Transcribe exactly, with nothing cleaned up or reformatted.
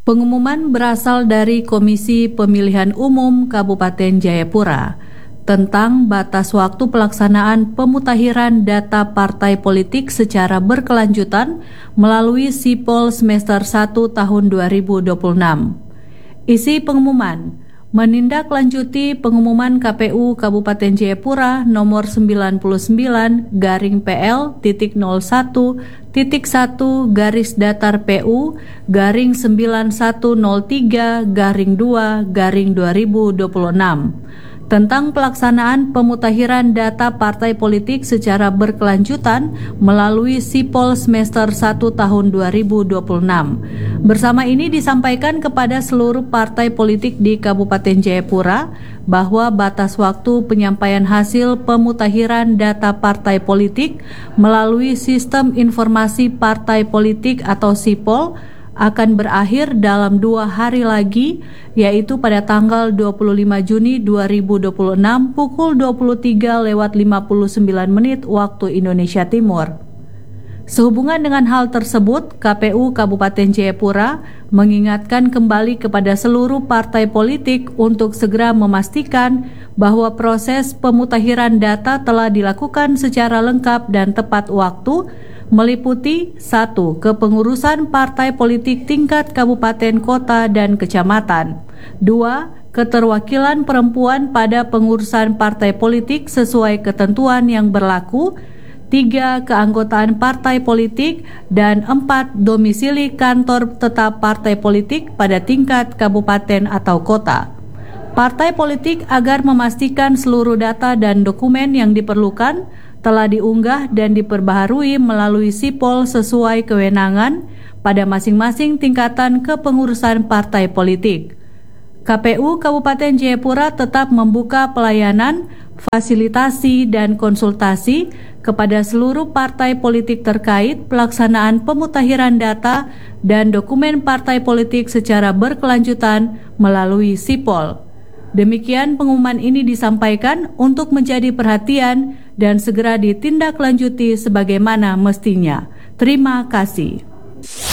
Pengumuman berasal dari Komisi Pemilihan Umum Kabupaten Jayapura tentang batas waktu pelaksanaan pemutakhiran data partai politik secara berkelanjutan melalui Sipol semester satu tahun dua ribu dua puluh enam. Isi pengumuman menindaklanjuti pengumuman K P U Kabupaten Jayapura nomor sembilan puluh sembilan garing P L titik nol satu titik satu garis datar P U garing sembilan satu nol tiga garing dua garing dua ribu dua puluh enam tentang pelaksanaan pemutakhiran data partai politik secara berkelanjutan melalui Sipol semester satu tahun dua ribu dua puluh enam. Bersama ini disampaikan kepada seluruh partai politik di Kabupaten Jayapura bahwa batas waktu penyampaian hasil pemutakhiran data partai politik melalui Sistem Informasi Partai Politik atau Sipol akan berakhir dalam dua hari lagi, yaitu pada tanggal dua puluh lima Juni dua ribu dua puluh enam pukul dua puluh tiga lewat lima puluh sembilan menit waktu Indonesia Timur. Sehubungan dengan hal tersebut, K P U Kabupaten Jayapura mengingatkan kembali kepada seluruh partai politik untuk segera memastikan bahwa proses pemutakhiran data telah dilakukan secara lengkap dan tepat waktu, meliputi satu. Kepengurusan partai politik tingkat kabupaten, kota, dan kecamatan. Dua. Keterwakilan perempuan pada pengurusan partai politik sesuai ketentuan yang berlaku. Tiga. Keanggotaan partai politik. Dan empat. Domisili kantor tetap partai politik pada tingkat kabupaten atau kota. Partai politik agar memastikan seluruh data dan dokumen yang diperlukan telah diunggah dan diperbaharui melalui Sipol sesuai kewenangan pada masing-masing tingkatan kepengurusan partai politik. K P U Kabupaten Jayapura tetap membuka pelayanan, fasilitasi, dan konsultasi kepada seluruh partai politik terkait pelaksanaan pemutakhiran data dan dokumen partai politik secara berkelanjutan melalui Sipol. Demikian pengumuman ini disampaikan untuk menjadi perhatian dan segera ditindaklanjuti sebagaimana mestinya. Terima kasih.